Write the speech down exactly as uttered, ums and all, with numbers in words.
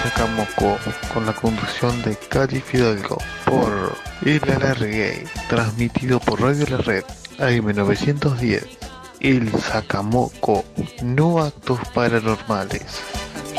Sakamoko, con la conducción de Cali Fidalgo, por El Alargue, transmitido por Radio La Red, A M novecientos diez. El Sakamoko, no actos paranormales.